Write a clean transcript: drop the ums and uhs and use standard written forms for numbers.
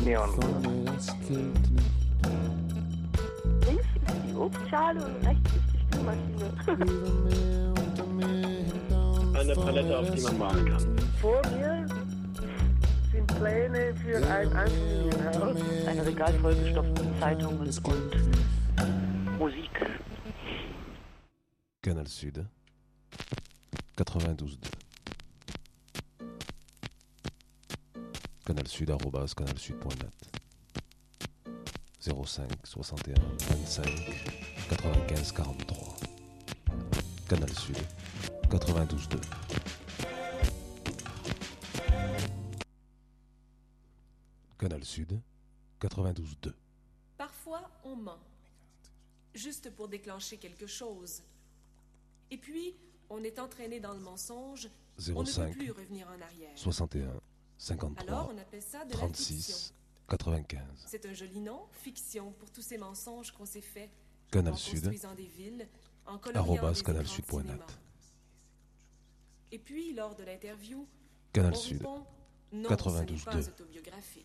Neon. Links ist die Obstschale und rechts ist die Spülmaschine. Eine Palette, auf die man malen kann. Vor mir sind Pläne für ein Einfamilienhaus. Ein Regal vollgestopften Zeitungen und Musik. Canal Sud 92.2 canalsud@canalsud.net 05 61 25 95 43 Canal Sud 92.2 Canal Sud 92.2. Parfois, on ment, juste pour déclencher quelque chose. Et puis, on est entraîné dans le mensonge, on ne peut plus revenir en arrière. 61 53 Alors, on appelle ça de la 36 fiction. 95 C'est un joli nom, fiction, pour tous ces mensonges qu'on s'est faits. Canal En Sud construisant des villes, en coloriant des écrans de @canalsud.net. cinéma. Et puis, lors de l'interview, Canal on Sud répond « Non, 92.2. ce n'est pas autobiographique ».